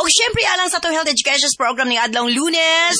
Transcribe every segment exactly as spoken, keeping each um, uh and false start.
O syempre, alang sa itong Health Education Program ni Adlong Lunes.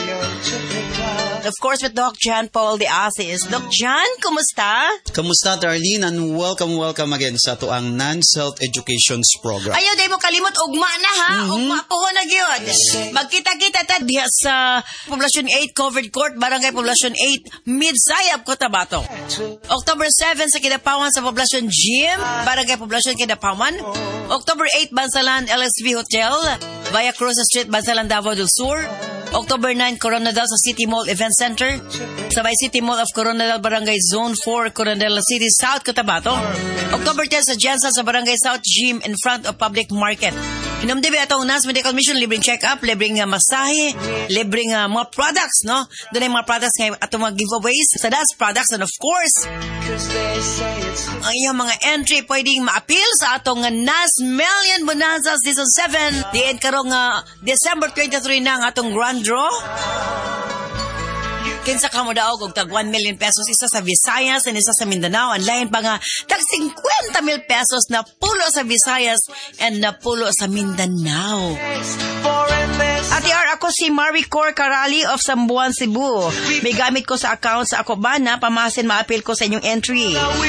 Of course, with Doc John Paul de Asis. Doc John, kumusta? Kamusta, Darlene? And welcome, welcome again sa ito ang Nance Health Education Program. Ayaw, di mo kalimot, ugma na ha? Mm-hmm. Ugma po ko na yun. Magkita-kita ta diya sa Poblacion eight Covered Court, Barangay Poblacion eight, Midsayap, Cotabato. October seven sa Kidapawan sa Poblacion Gym, Barangay Poblacion Kidapawan. October eight, Bansalan L S V Hotel, Via Cruz Street, Bansalan, Davao del Sur. October nine, Coronadal sa City Mall Event Center. Sa Vice City Mall of Coronadal, Barangay Zone four, Coronadal City, South Cotabato. October ten sa Jensen sa Barangay South Gym in front of Public Market. Hinumdibi atong N A S Medical Mission, libreng check-up, libreng uh, masahe, libreng uh, mga products, no? Doon ay mga products ngayon atong mga giveaways sa N A S products, and of course, ang iyong mga entry pwedeng ma-appeal sa atong uh, N A S Million Bonanza Season seven. Diyan karong uh, December twenty-three na ang atong grand draw. Kinsa ka mo daog og tag one million pesos, isa sa Visayas and isa sa Mindanao. Ang lain pa nga tag fifty mil pesos na pulo sa Visayas and na pulo sa Mindanao. Ate R, ako si Maricor Carali of Sambuan, Cebu. May gamit ko sa account sa ako bana, pamasin ma-appeal ko sa inyong entry.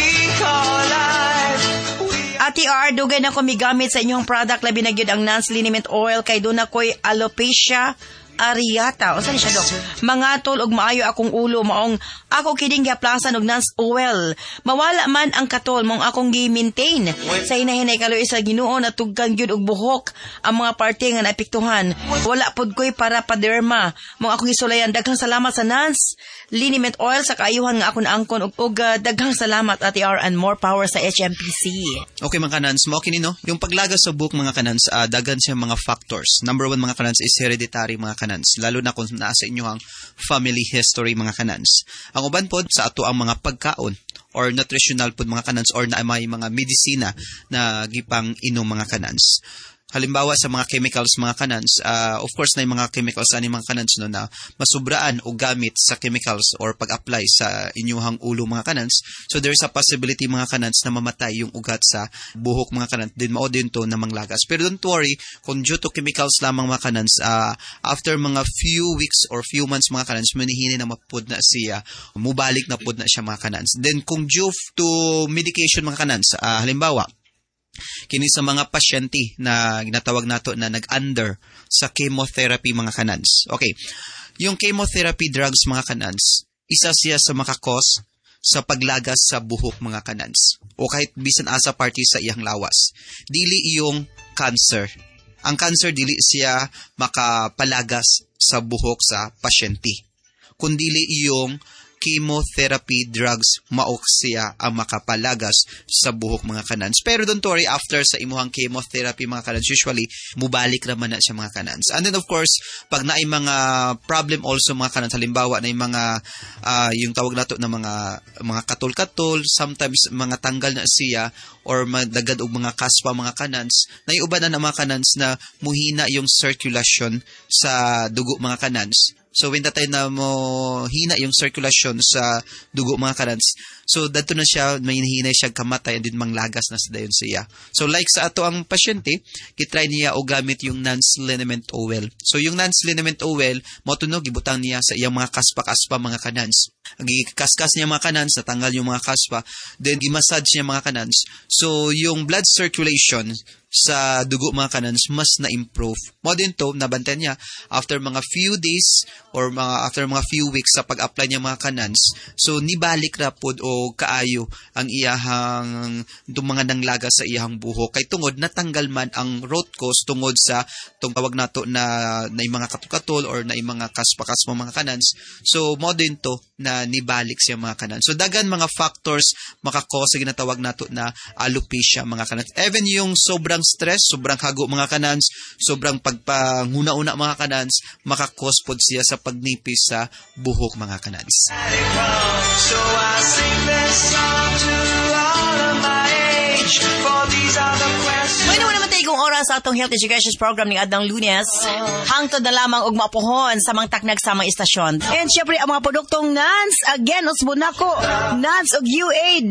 Ate R, dugay na ko may gamit sa inyong product, labi na gyud ang Nance Liniment Oil kay doon ako'y alopecia areata. O saan siya, Dok? Mga tol og maayo akong ulo, maong ako kining giaplasan og Nance Oil. Mawala man ang katol mong akong gi-maintain. Sa hinahinay kaloy sa Ginoo na tugkan gyud og buhok ang mga parte nga naapektuhan. Wala pod ko'y para paderma. Mong akong gisulayan. Daghang salamat sa Nance Liniment Oil sa kaayuhan nga akong angkon og, og uh, daghang salamat Ate R, and more power sa H M P C. Okay mga kanans, mo kini no? Yung paglagas sa buhok mga kanans, uh, daghan siya mga factors. Number one mga kanans is hereditary mga kanans, lalo na kung nasa inyo ang family history mga kanans. Ang uban pod sa ato ang mga pagkaon or nutritional pod mga kanans, or na may mga medisina na gipang inom mga kanans. Halimbawa sa mga chemicals mga kanans, uh, of course na yung mga chemicals ani mga kanans no, na masubraan o gamit sa chemicals or pag-apply sa inyuhang ulo mga kanans. So there's a possibility mga kanans na mamatay yung ugat sa buhok mga kanans, din mao din to na manglagas. Pero don't worry, kung due to chemicals lamang mga kanans, uh, after mga few weeks or few months mga kanans, manihini na mapud na siya, mubalik na pud na siya mga kanans. Then kung due to medication mga kanans, uh, halimbawa kini sa mga pasyente na ginatawag nato na nag-under sa chemotherapy mga kanans. Okay, yung chemotherapy drugs mga kanans, isa siya sa makakos sa paglagas sa buhok mga kanans, o kahit bisan asa party sa iyang lawas. Dili iyong cancer. Ang cancer dili siya makapalagas sa buhok sa pasyente, kundili iyong chemotherapy drugs mao siya ang makapalagas sa buhok mga kanans. Pero don't worry, after sa imuhang chemotherapy mga kanans, usually mubalik naman na siya mga kanans. And then of course, pag naay mga problem also mga kanans, halimbawa na yung mga uh, yung tawag nato na mga mga katol-katol, sometimes mga tanggal na siya or madagad og mga kaspa mga kanans, naiuban na ng mga kanans na muhina yung circulation sa dugo mga kanans. So, when that time na mo hina yung circulation sa dugo mga kanans, so dato na siya, may hinay siya kamatay, and din manglagas na sa dayon siya. So, like sa ato ang pasyente, kitry niya o gamit yung Nance Liniment Oil. So, yung Nance Liniment Oil, matunog, ibutang niya sa iyang mga kaspa-kaspa mga kanans. Ang ikaskas niya mga kanans, natanggal yung mga kaspa, then i-massage niya mga kanans. So, yung blood circulation sa dugo mga kanans mas na-improve. Mo din to, nabantayan niya after mga few days or mga after mga few weeks sa pag-apply niya mga kanans. So, nibalik na pod o kaayo ang iyahang mga nanglaga sa iyahang buhok. Kay tungod, natanggal man ang root cause tungod sa tong tawag nato na na mga katul-katul or na mga kaspa-kaspa mga kanans. So, mo din to na nibalik siya mga kanans. So, dagan mga factors makakose ginatawag nato na alopecia mga kanans. Even yung sobrang stress, sobrang hago mga kanans, sobrang pagpanguna-una mga kanans, makakos pod siya sa pagnipis sa buhok mga kanans. So I sing this song to all of my age, for these are the questions. May naman naman tayong oras sa atong Health Education Program ni Adang Lunes. Hangtod na lamang og mapuhon sa mga taknag sa mga istasyon. And syempre, ang mga produktong Nance, again, usbo na ko, Nance og U-Aid.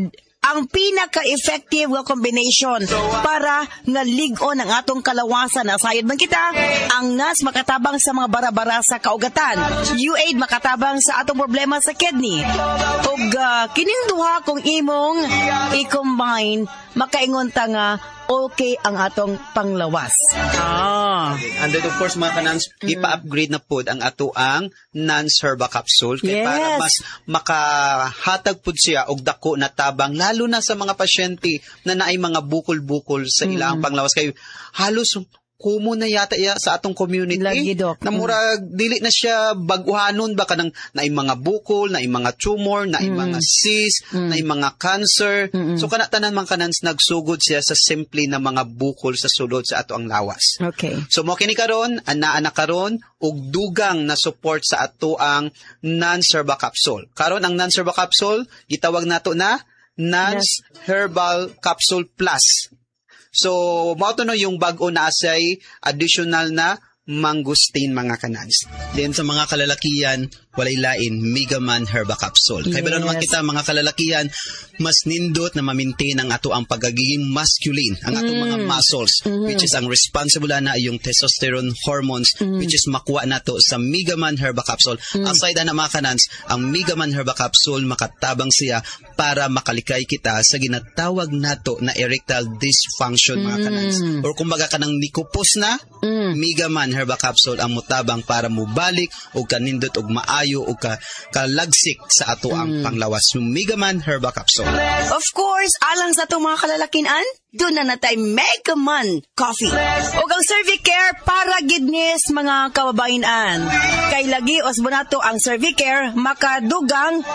ang pinaka-effective nga combination para nga ligon ang atong kalawasan. Nasayod man kita, ang N A S makatabang sa mga bara-bara sa kaugatan. U-Aid makatabang sa atong problema sa kidney. Ug uh, kining duha kung imong i-combine, makaingon ta nga okay ang atong panglawas. Ah. And then of course mga kanans, mm. ipa-upgrade na pod ang ato ang N A S Herba Capsule kay yes. para mas makahatag pod siya og dako na tabang lalo na sa mga pasyente na naay mga bukol-bukol sa mm. ilang panglawas kay halos kumo na yata iya sa atong community. Lagi, Doc. Na murag dili na siya baguhanon ba kanang naay mga bukol, naay mga tumor, naay mm. mga cyst, mm. naay mga cancer. Mm-mm. So kana tanan man kanans nagsugod siya sa simple na mga bukol sa sulod sa ato ang lawas. Okay. So mo kini karon, anaa na karon og dugang na support sa ato ang N A S Herba Capsule. Karon ang N A S Herba Capsule gitawag nato na N A S yes. Herbal Capsule Plus. So, mao to no yung bag-o na asay additional na mangustin mga kanans. Then sa mga kalalakihan, walay lain, Mega Man Herba Capsule. Kaya yes. Balo naman kita mga kalalakihan, mas nindot na ma-maintain ang ato ang pagiging masculine, ang atong mm. mga muscles, mm. which is ang responsible na yung testosterone hormones, mm. which is makuha nato sa Mega Man Herba Capsule. Mm. Aside na mga kanans, ang Mega Man Herba Capsule makatabang siya para makalikay kita sa ginatawag nato na erectile dysfunction mga kanans. Mm. Or kumbaga kanang nikupos na, mm. Mega Man Herba Capsule ang mutabang para mubalik o kanindot og maayo o ka kalagsik sa ato ang mm. panglawas ng Mega Man Herba Capsule. Of course, alang sa itong mga kalalakinan, doon na natay Mega Man Coffee. O ang Cervicare para gidnis mga kababainan. Kay lagi osbonato ang Cervicare makadugang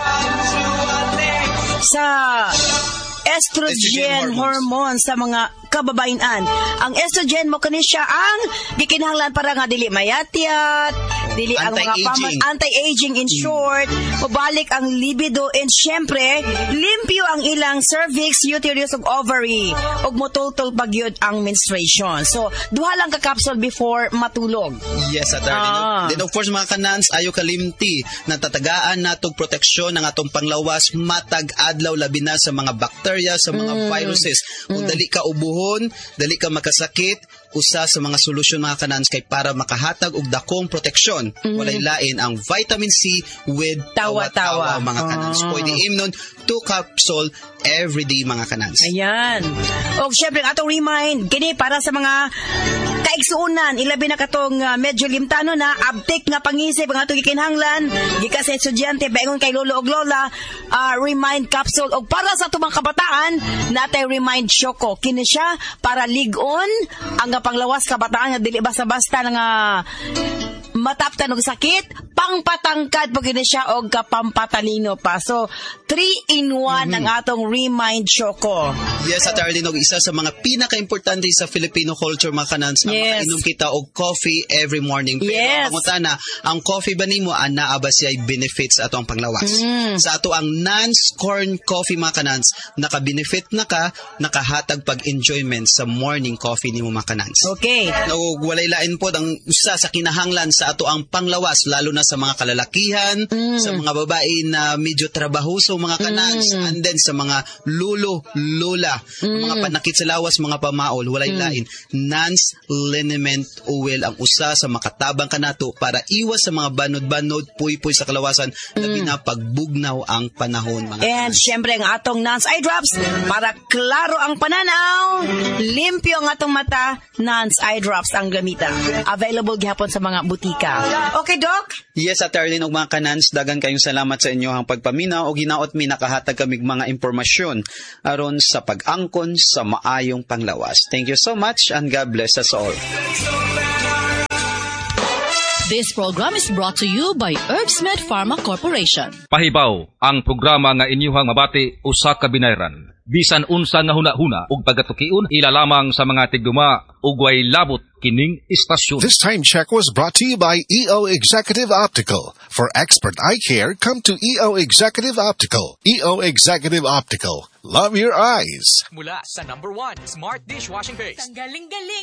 sa estrogen, estrogen hormone sa mga kababainan. Ang estrogen mo kani siya ang gikinahanglan para nga dili mayatyat, dili ang mga pamas, anti-aging in short, mabalik ang libido, and syempre limpyo ang ilang cervix, uterus ug ovary ug motultol pagyud ang menstruation. So duha lang ka capsule before matulog. Yes, at ah. Then of course mga kanans, ayo kalimti na tatagaan natog proteksyon ng atong panglawas matag adlaw labi na sa mga bacteria, sa mga mm. viruses. Kung mm. dali ka ubuhon, dali ka makasakit, usa sa mga solusyon mga kanans kay para makahatag og dakong proteksyon. Mm. Walay lain ang vitamin C with tawa-tawa mga kanans. Oh. Pwede imnon two capsule every day mga kanans. Ayan. O syempre atong remind kini para sa mga kaigsuunan, ilabi na katong uh, medyo limtano na abtik nga pangisip ang atong gikinahanglan gikan sa estudyante baingon kay lolo og lola, uh, remind capsule og para sa atong mga kabataan natay remind choco kini siya para ligon ang panglawas kabataan nga dili basta-basta nga mataptan og sakit, pangpatangkad pag gini siya og kapampatalino pa. So three in one mm-hmm. ang atong remind choco. Yes, at Arlene, og isa sa mga pinaka-importante sa Filipino culture mga kanans ang yes. makainom kita og coffee every morning. Pero yes. ang pangutana, ang coffee ba nimo anaa ba siya benefits ato ang panglawas? Mm. Sa ato ang Nance corn coffee mga kanans, naka-benefit na ka, nakahatag pag-enjoyment sa morning coffee nimo mga kanans. Okay. Og walay lain pod ang usa sa kinahanglan sa ato ang panglawas lalo na sa mga kalalakihan, mm. sa mga babae na medyo trabahoso mga kanans, mm. and then sa mga lulo, lola, mm. mga panakit sa lawas, mga pamaol, walay mm. lain. Nance liniment oil ang usa sa makatabang kanato para iwas sa mga banod-banod, puy-puy sa kalawasan, mm. labi na pagbugnaw ang panahon mga and kanans. Syempre ang atong Nance eye drops para klaro ang pananaw, limpyo ang atong mata, Nance eye drops ang gamita. Available gihapon sa mga butika. Okay, Doc? Yes, at Arlene og mga kanans, dagan kayong salamat sa inyo ang pagpaminaw o ginaot mi nakahatag kamig mga impormasyon aron sa pag-angkon sa maayong panglawas. Thank you so much and God bless us all. This program is brought to you by Herbsmed Pharma Corporation. Pahibaw, ang programa nga inyuhang mabati usa ka binayran. Bisan unsa nga huna-huna ug pagatukiun ilalamang sa mga tigduma ug way labot kining istasyon. This time check was brought to you by E O Executive Optical. For expert eye care, come to E O Executive Optical. E O Executive Optical. Love your eyes. Mula sa number one Smart Dishwashing Paste. Ang galing-galing.